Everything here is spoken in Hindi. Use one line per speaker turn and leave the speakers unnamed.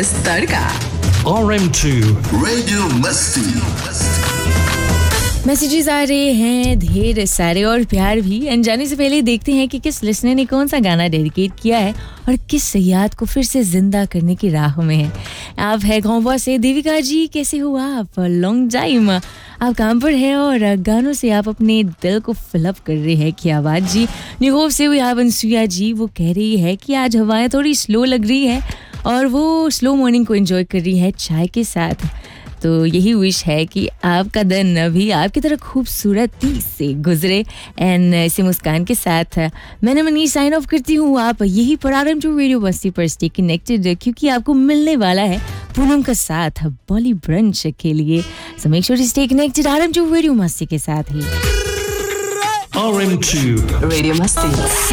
Breakfast तड़का
RM2
Radio Masti.
मैसेजेस आ रहे हैं ढेर सारे और प्यार भी। अनजाने से पहले देखते हैं कि किस लिसनर ने कौन सा गाना डेडिकेट किया है और किस याद को फिर से जिंदा करने की राह में है। आप है गोवा से देविका जी, कैसे हो आप? लॉन्ग टाइम आप काम पर हैं और गानों से आप अपने दिल को फिलअप कर रहे हैं। क्या बात जी। निगोव से हुई आप अनसुया जी, वो कह रही है कि आज हवाएं थोड़ी स्लो लग रही है और वो स्लो मॉर्निंग को एंजॉय कर रही है चाय के साथ। तो यही विश है कि आपका दिन अभी आपकी तरह खूबसूरती से गुजरे। एंड इसे मुस्कान के साथ मैंने मनी साइन ऑफ करती हूँ। आप यही पर RM2 रेडियो मस्ती पर स्टे कनेक्टेड, क्योंकि आपको मिलने वाला है पूनम का साथ बॉली ब्रंच के लिए। So make sure to stay connected RM2 radio मस्ती के साथ ही।
RM2
Radio Masti